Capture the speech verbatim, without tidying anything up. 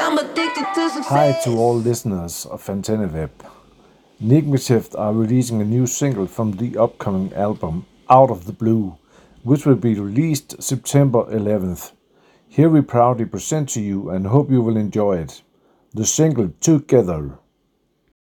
Hi to all listeners of Antenna Nigmative are releasing a new single from the upcoming album Out of the Blue, which will be released September eleventh. Here we proudly present to you and hope you will enjoy it. The single Together.